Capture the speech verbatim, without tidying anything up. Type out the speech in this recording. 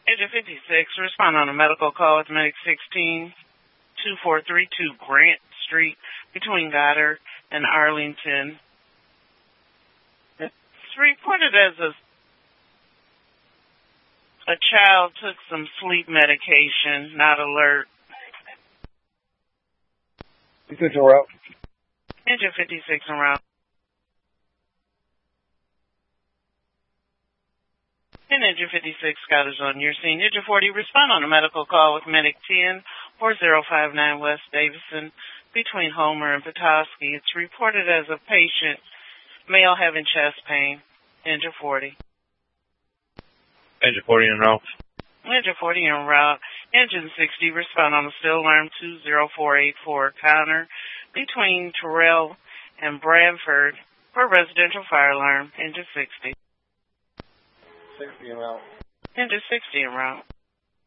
Engine fifty-six, respond on a medical call with Medic sixteen, two four three two Grant Street between Goddard and Arlington. It's reported as a, a child took some sleep medication, not alert. fifty-six en route. Engine fifty-six en route. And Engine fifty-six, Scott is on your scene. Engine forty, respond on a medical call with Medic ten, four zero five nine West Davison between Homer and Petoskey. It's reported as a patient, male having chest pain. Engine forty. Engine forty en route. Engine forty en route. Engine sixty, respond on a still alarm two zero four eight four Connor between Terrell and Bradford for residential fire alarm. Engine sixty. sixty en route. Engine sixty en route.